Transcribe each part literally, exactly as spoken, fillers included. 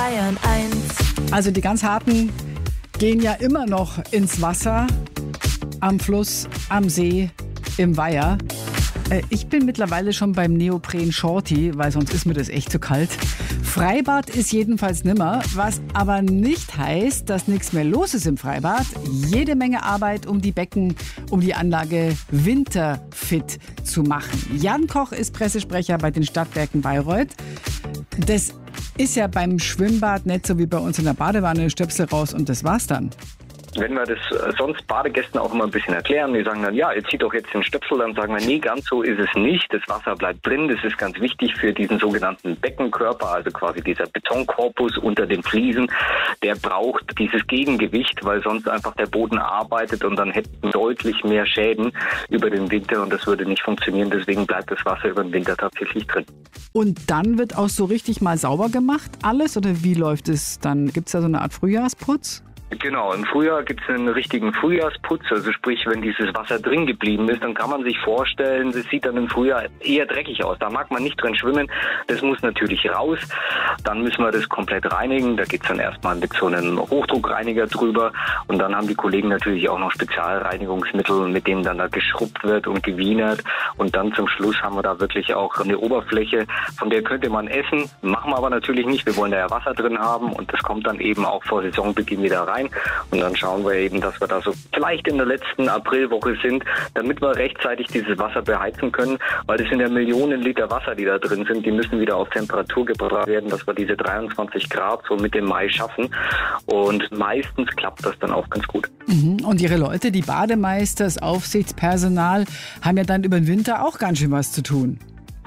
Bayern eins. Also die ganz Harten gehen ja immer noch ins Wasser, am Fluss, am See, im Weiher. Äh, ich bin mittlerweile schon beim Neopren Shorty, weil sonst ist mir das echt zu kalt. Freibad ist jedenfalls nimmer, was aber nicht heißt, dass nichts mehr los ist im Freibad. Jede Menge Arbeit, um die Becken, um die Anlage winterfit zu machen. Jan Koch ist Pressesprecher bei den Stadtwerken Bayreuth. Das ist ja beim Schwimmbad nicht so wie bei uns in der Badewanne, Stöpsel raus und das war's dann. Wenn wir das sonst Badegästen auch immer ein bisschen erklären, die sagen dann, ja, ihr zieht doch jetzt den Stöpsel, dann sagen wir, nee, ganz so ist es nicht. Das Wasser bleibt drin, das ist ganz wichtig für diesen sogenannten Beckenkörper, also quasi dieser Betonkorpus unter den Fliesen. Der braucht dieses Gegengewicht, weil sonst einfach der Boden arbeitet und dann hätten wir deutlich mehr Schäden über den Winter und das würde nicht funktionieren. Deswegen bleibt das Wasser über den Winter tatsächlich drin. Und dann wird auch so richtig mal sauber gemacht alles oder wie läuft es dann? Gibt es da so eine Art Frühjahrsputz? Genau, im Frühjahr gibt es einen richtigen Frühjahrsputz, also sprich, wenn dieses Wasser drin geblieben ist, dann kann man sich vorstellen, das sieht dann im Frühjahr eher dreckig aus. Da mag man nicht drin schwimmen, das muss natürlich raus. Dann müssen wir das komplett reinigen, da geht es dann erstmal mit so einem Hochdruckreiniger drüber und dann haben die Kollegen natürlich auch noch Spezialreinigungsmittel, mit denen dann da geschrubbt wird und gewienert und dann zum Schluss haben wir da wirklich auch eine Oberfläche, von der könnte man essen, machen wir aber natürlich nicht, wir wollen da ja Wasser drin haben und das kommt dann eben auch vor Saisonbeginn wieder rein. Und dann schauen wir eben, dass wir da so vielleicht in der letzten Aprilwoche sind, damit wir rechtzeitig dieses Wasser beheizen können, weil das sind ja Millionen Liter Wasser, die da drin sind. Die müssen wieder auf Temperatur gebracht werden, dass wir diese dreiundzwanzig Grad so mit dem Mai schaffen. Und meistens klappt das dann auch ganz gut. Mhm. Und Ihre Leute, die Bademeister, das Aufsichtspersonal, haben ja dann über den Winter auch ganz schön was zu tun.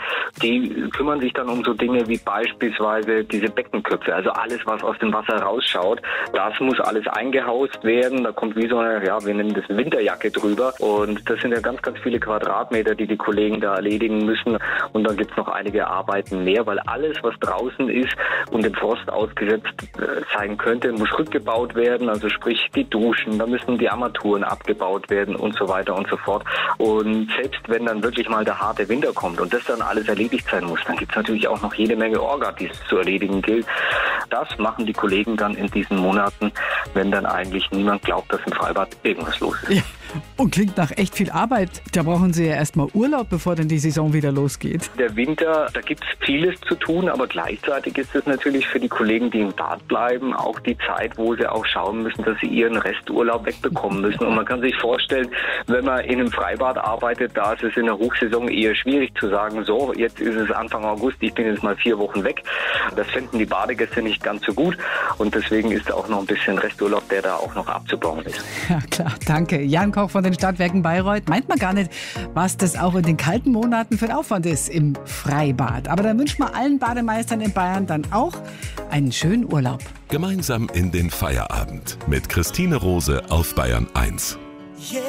Die kümmern sich dann um so Dinge wie beispielsweise diese Beckenköpfe, also alles, was aus dem Wasser rausschaut. Das muss alles eingehaust werden. Da kommt wie so eine, ja, wir nennen das Winterjacke drüber. Und das sind ja ganz, ganz viele Quadratmeter, die die Kollegen da erledigen müssen. Und dann gibt's noch einige Arbeiten mehr, weil alles, was draußen ist und dem Frost ausgesetzt sein könnte, muss rückgebaut werden. Also sprich die Duschen, da müssen die Armaturen abgebaut werden und so weiter und so fort. Und selbst wenn dann wirklich mal der harte Winter kommt und das dann alles erledigt sein muss, dann gibt es natürlich auch noch jede Menge Orga, die es zu erledigen gilt. Das machen die Kollegen dann in diesen Monaten, wenn dann eigentlich niemand glaubt, dass im Freibad irgendwas los ist. Ja. Und klingt nach echt viel Arbeit. Da brauchen Sie ja erstmal Urlaub, bevor dann die Saison wieder losgeht. Der Winter, da gibt es vieles zu tun, aber gleichzeitig ist es natürlich für die Kollegen, die im Bad bleiben, auch die Zeit, wo sie auch schauen müssen, dass sie ihren Resturlaub wegbekommen müssen. Und man kann sich vorstellen, wenn man in einem Freibad arbeitet, da ist es in der Hochsaison eher schwierig zu sagen, so, jetzt ist es Anfang August, ich bin jetzt mal vier Wochen weg. Das fänden die Badegäste nicht ganz so gut. Und deswegen ist da auch noch ein bisschen Resturlaub, der da auch noch abzubauen ist. Ja klar, danke. Jan Koch von den Stadtwerken Bayreuth. Meint man gar nicht, was das auch in den kalten Monaten für ein Aufwand ist im Freibad. Aber dann wünschen wir allen Bademeistern in Bayern dann auch einen schönen Urlaub. Gemeinsam in den Feierabend mit Christine Rose auf Bayern eins.